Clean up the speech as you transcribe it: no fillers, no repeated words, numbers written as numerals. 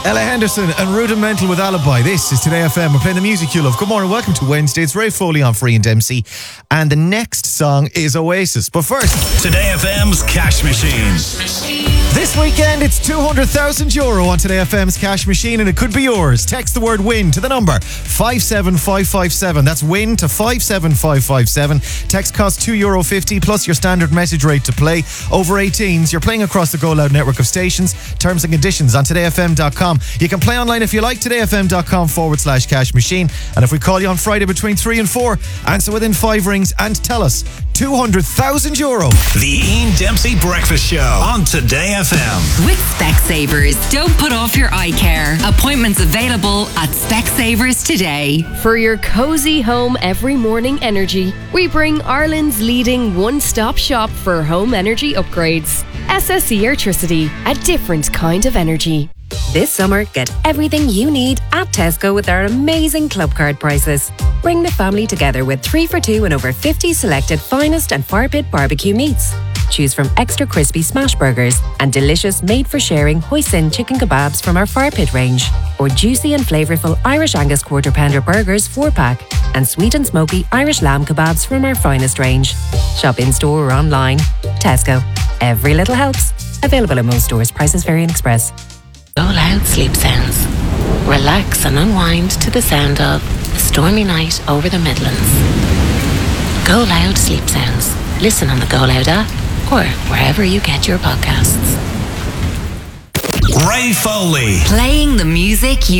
Ella Henderson and Rudimental with Alibi. This is Today FM. We're playing the music you love. Good morning, welcome to Wednesday. It's Ray Foley on Free and Dempsey. And the next song is Oasis. But first, Today FM's Cash Machine. this weekend it's €200,000 on Today FM's Cash Machine, and it could be yours. Text the word WIN to the number 57557. That's WIN to 57557. Text costs €2.50 plus your standard message rate to play. Over 18s, you're playing across the Go Loud network of stations. Terms and conditions on todayfm.com. You can play online if you like, todayfm.com/cash machine. And if we call you on Friday between 3 and 4, answer within 5 rings and tell us €200,000. The Ian Dempsey Breakfast Show on Today FM. With Specsavers, don't put off your eye care. Appointments available at Specsavers today. For your cozy home every morning energy, we bring Ireland's leading one-stop shop for home energy upgrades. SSE Airtricity, a different kind of energy. This summer, get everything you need at Tesco with our amazing club card prices. Bring the family together with 3 for 2 and over 50 selected finest and fire pit barbecue meats. Choose from extra crispy smash burgers and delicious made-for-sharing hoisin chicken kebabs from our fire pit range, or juicy and flavourful Irish Angus quarter pounder burgers 4-pack, and sweet and smoky Irish lamb kebabs from our finest range. Shop in-store or online. Tesco. Every little helps. Available in most stores. Prices vary in Express. Go Loud Sleep Sounds. Relax and unwind to the sound of A Stormy Night Over the Midlands. Go Loud Sleep Sounds. Listen on the Go Loud app or wherever you get your podcasts. Ray Foley. Playing the music you